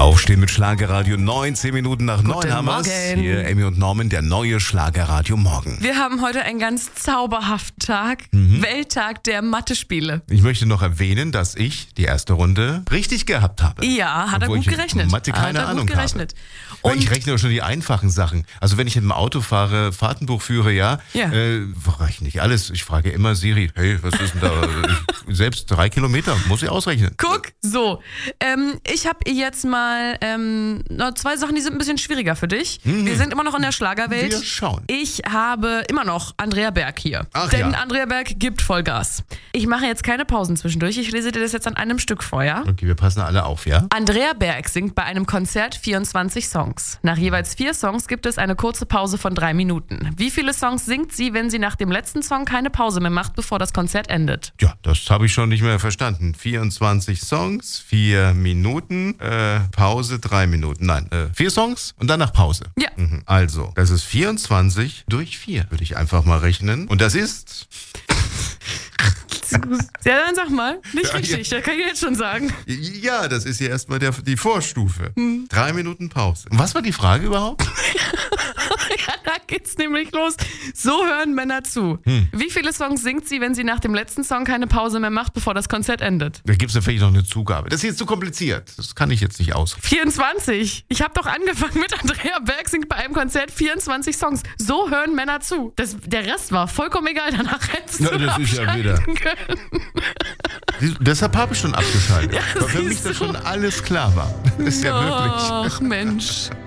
Aufstehen mit Schlagerradio, 19 Minuten nach 9 Guten haben wir's. Morgen. Hier Emmy und Norman, der neue Schlagerradio Morgen. Wir haben heute einen ganz zauberhaften Tag. Welttag der Mathe-Spiele. Ich möchte noch erwähnen, dass ich die erste Runde richtig gehabt habe. Ja, hat er Obwohl gut ich gerechnet. Mathe keine hat er Ahnung gut gerechnet. Weil Und ich rechne schon die einfachen Sachen. Also wenn ich mit dem Auto fahre, Fahrtenbuch führe, rechne ich alles. Ich frage immer Siri, hey, was ist denn da? Selbst 3 Kilometer, muss ich ausrechnen. guck, so. Ich habe jetzt mal noch 2 Sachen, die sind ein bisschen schwieriger für dich. Wir sind immer noch in der Schlagerwelt. Wir schauen. Ich habe immer noch Andrea Berg hier. Ach Denn ja. Andrea Berg gibt Vollgas. Ich mache jetzt keine Pausen zwischendurch. Ich lese dir das jetzt an einem Stück vor, ja? Okay, wir passen alle auf, ja? Andrea Berg singt bei einem Konzert 24 Songs. Nach jeweils 4 Songs gibt es eine kurze Pause von 3 Minuten. Wie viele Songs singt sie, wenn sie nach dem letzten Song keine Pause mehr macht, bevor das Konzert endet? Ja, das habe ich schon nicht mehr verstanden. 24 Songs, 4 Minuten, Pause 3 Minuten. Nein, 4 Songs und danach Pause. Ja. Also, das ist 24 durch 4, würde ich einfach mal rechnen. Und das ist... Ja, dann sag mal. Nicht Ja, richtig, das kann ich jetzt schon sagen. Ja, das ist hier erstmal die Vorstufe. 3 Minuten Pause. Und was war die Frage überhaupt? Ja, da geht's nämlich los. So hören Männer zu. Wie viele Songs singt sie, wenn sie nach dem letzten Song keine Pause mehr macht, bevor das Konzert endet? Da gibt es ja vielleicht noch eine Zugabe. Das ist jetzt zu kompliziert. Das kann ich jetzt nicht aus. 24. Ich habe doch angefangen mit Andrea Berg singt bei einem Konzert 24 Songs. So hören Männer zu. Der Rest war vollkommen egal. Danach hättest du das ist ja wieder. abschalten können. Deshalb habe ich schon abgeschaltet. Ja, weil für mich siehst das du. schon alles klar war. Das ist ja wirklich... Ach Mensch.